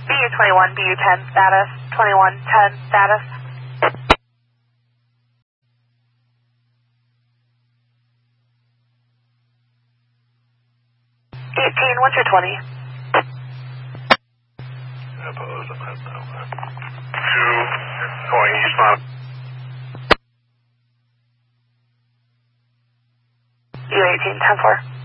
BU21, BU10 status, 2110 status. 18, what's your 20? Opposed, I'm heading that way. 2, going eastbound. U18, 10-4.